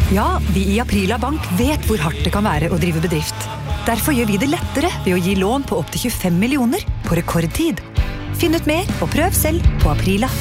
Ja, vi i Aprila Bank vet hvor hardt det kan være å drive bedrift. Derfor gjør vi det lettere ved å gi lån på opp til 25 millioner på rekordtid. Finn ut mer og prøv selv på Aprila.